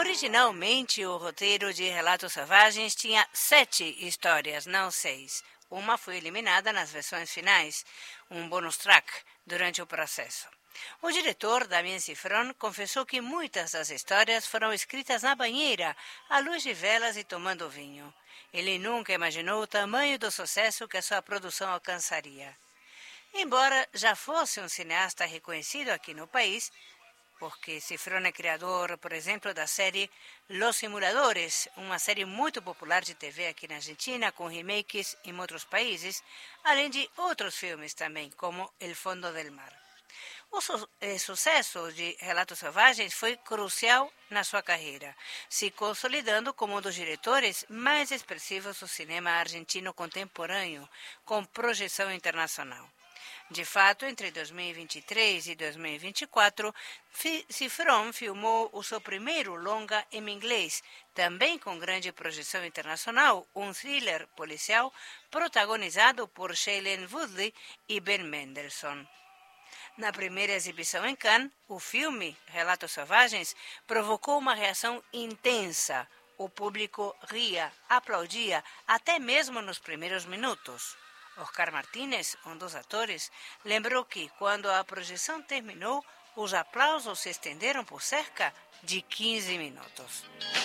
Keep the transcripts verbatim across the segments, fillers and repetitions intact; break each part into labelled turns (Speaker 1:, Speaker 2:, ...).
Speaker 1: Originalmente, o roteiro de Relatos Selvagens tinha sete histórias, não seis. Uma foi eliminada nas versões finais, um bonus track, durante o processo. O diretor, Damien Cifron, confessou que muitas das histórias foram escritas na banheira, à luz de velas e tomando vinho. Ele nunca imaginou o tamanho do sucesso que a sua produção alcançaria. Embora já fosse um cineasta reconhecido aqui no país, porque Cifron é criador, por exemplo, da série Los Simuladores, uma série muito popular de T V aqui na Argentina, com remakes em outros países, além de outros filmes também, como El Fondo del Mar. O su eh, sucesso de Relatos Selvagens foi crucial na sua carreira, se consolidando como um dos diretores mais expressivos do cinema argentino contemporâneo, com projeção internacional. De fato, entre dois mil e vinte e três e dois mil e vinte e quatro, Cifron filmou o seu primeiro longa em inglês, também com grande projeção internacional, um thriller policial protagonizado por Shailene Woodley e Ben Mendelsohn. Na primeira exibição em Cannes, o filme Relatos Selvagens provocou uma reação intensa. O público ria, aplaudia, até mesmo nos primeiros minutos. Oscar Martínez, um dos atores, lembrou que, quando a projeção terminou, os aplausos se estenderam por cerca de quinze minutos.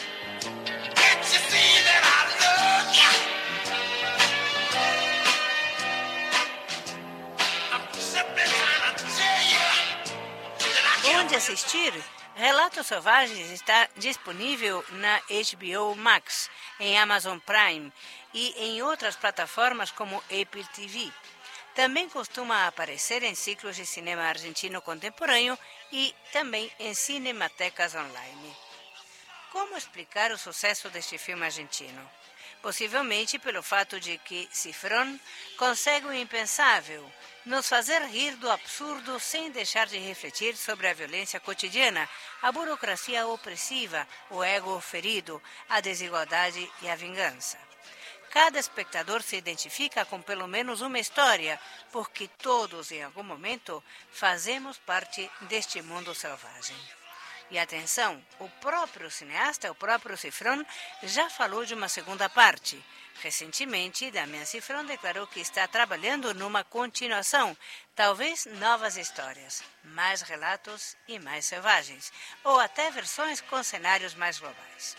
Speaker 1: Onde assistir? Relatos Selvagens está disponível na H B O Max, em Amazon Prime e em outras plataformas como Apple T V. Também costuma aparecer em ciclos de cinema argentino contemporâneo e também em cinematecas online. Como explicar o sucesso deste filme argentino? Possivelmente pelo fato de que Cifron consegue o impensável, nos fazer rir do absurdo sem deixar de refletir sobre a violência cotidiana, a burocracia opressiva, o ego ferido, a desigualdade e a vingança. Cada espectador se identifica com pelo menos uma história, porque todos, em algum momento, fazemos parte deste mundo selvagem. E atenção, o próprio cineasta, o próprio Cifron, já falou de uma segunda parte. Recentemente, Damien Cifron declarou que está trabalhando numa continuação, talvez novas histórias, mais relatos e mais selvagens, ou até versões com cenários mais globais.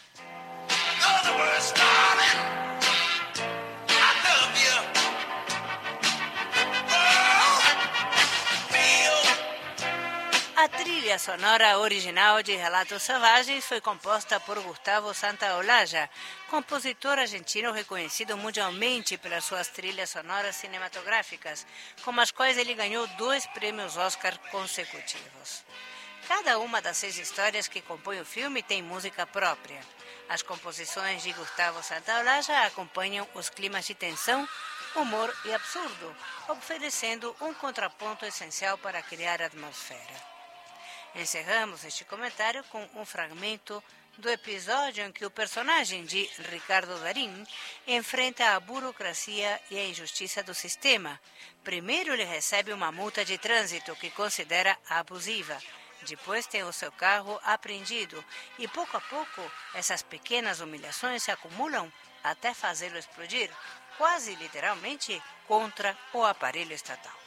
Speaker 1: A trilha sonora original de Relatos Selvagens foi composta por Gustavo Santaolalla, compositor argentino reconhecido mundialmente pelas suas trilhas sonoras cinematográficas, com as quais ele ganhou dois prêmios Oscar consecutivos. Cada uma das seis histórias que compõem o filme tem música própria. As composições de Gustavo Santaolalla acompanham os climas de tensão, humor e absurdo, oferecendo um contraponto essencial para criar atmosfera. Encerramos este comentário com um fragmento do episódio em que o personagem de Ricardo Darín enfrenta a burocracia e a injustiça do sistema. Primeiro ele recebe uma multa de trânsito que considera abusiva. Depois tem o seu carro apreendido e pouco a pouco essas pequenas humilhações se acumulam até fazê-lo explodir, quase literalmente, contra o aparelho estatal.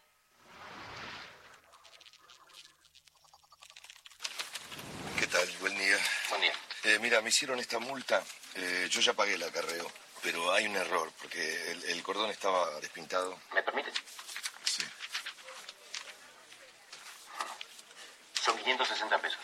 Speaker 2: ¿Qué tal? Buen día.
Speaker 3: Buen día.
Speaker 2: Eh, mira, me hicieron esta multa. Eh, yo ya pagué el acarreo, pero hay un error, porque el, el cordón estaba despintado.
Speaker 3: ¿Me permite?
Speaker 2: Sí.
Speaker 3: Son quinientos sesenta pesos.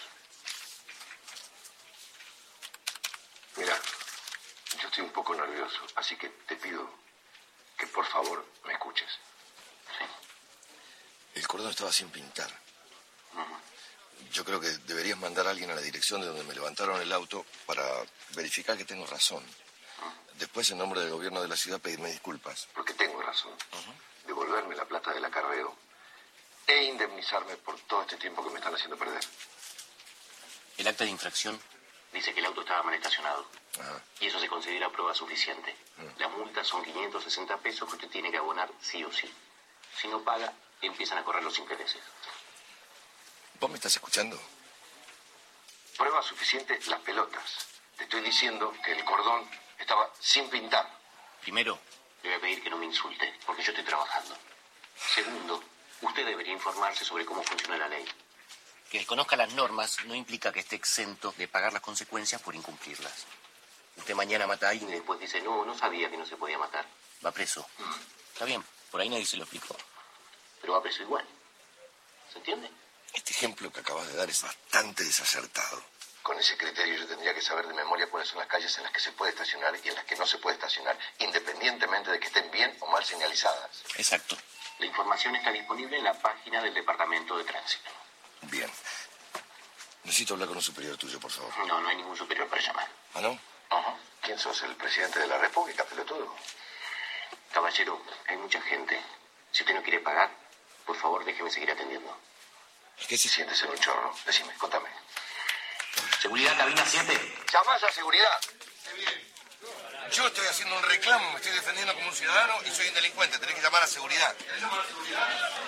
Speaker 3: Mira, yo estoy un poco nervioso, así que te pido que por favor me escuches. ¿Sí?
Speaker 2: El cordón estaba sin pintar.
Speaker 3: Uh-huh.
Speaker 2: Yo creo que deberías mandar a alguien a la dirección de donde me levantaron el auto para verificar que tengo razón. Uh-huh. Después, en nombre del gobierno de la ciudad, pedirme disculpas.
Speaker 3: Porque tengo razón.
Speaker 2: Uh-huh.
Speaker 3: Devolverme la plata del acarreo e indemnizarme por todo este tiempo que me están haciendo perder.
Speaker 4: El acta de infracción
Speaker 3: dice que el auto estaba mal estacionado.
Speaker 2: Ajá.
Speaker 3: Y eso se considera prueba suficiente.
Speaker 2: Uh-huh.
Speaker 3: La multa son quinientos sesenta pesos que usted tiene que abonar sí o sí. Si no paga, empiezan a correr los intereses.
Speaker 2: ¿Vos me estás escuchando?
Speaker 3: Por prueba suficiente las pelotas. Te estoy diciendo que el cordón estaba sin pintar.
Speaker 4: Primero, le voy a pedir que no me insulte, porque yo estoy trabajando. Segundo, usted debería informarse sobre cómo funciona la ley. Que desconozca las normas no implica que esté exento de pagar las consecuencias por incumplirlas. Usted mañana mata a alguien y después dice, no, no sabía que no se podía matar. Va preso. Mm. Está bien, por ahí nadie se lo explicó. Pero va preso igual. ¿Se entiende?
Speaker 2: Este ejemplo que acabas de dar es bastante desacertado.
Speaker 3: Con ese criterio yo tendría que saber de memoria cuáles son las calles en las que se puede estacionar y en las que no se puede estacionar, independientemente de que estén bien o mal señalizadas.
Speaker 4: Exacto. La información está disponible en la página del Departamento de Tránsito.
Speaker 2: Bien. Necesito hablar con un superior tuyo, por favor.
Speaker 4: No, no hay ningún superior para llamar.
Speaker 2: ¿Ah, no?
Speaker 3: Ajá. ¿Quién sos? ¿El presidente de la República, pelotudo?
Speaker 4: Caballero, hay mucha gente. Si usted no quiere pagar, por favor, déjeme seguir atendiendo.
Speaker 3: ¿Qué se siente ser un chorro? Decime, contame.
Speaker 4: Seguridad, cabina siete.
Speaker 3: Llamás a seguridad.
Speaker 2: Yo estoy haciendo un reclamo, me estoy defendiendo como un ciudadano y soy un delincuente. Tenés que llamar a seguridad.
Speaker 3: Llama a seguridad.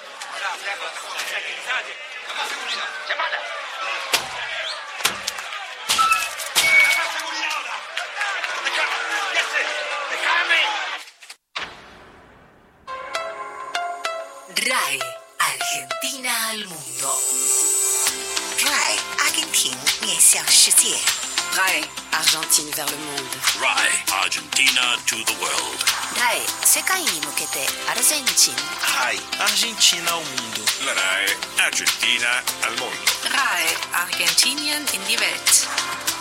Speaker 3: Llama a seguridad. Llamala.
Speaker 5: R A E, Argentina al mundo. R A E, Argentina 面向世界。R A E, Argentine vers le monde.
Speaker 6: R A E, Argentina to the world.
Speaker 5: R A E, 世界に向けてアルゼンチン。
Speaker 7: R A E, Argentina ao mundo.
Speaker 6: R A E, Argentina al mundo.
Speaker 8: R A E, Argentinien in die Welt.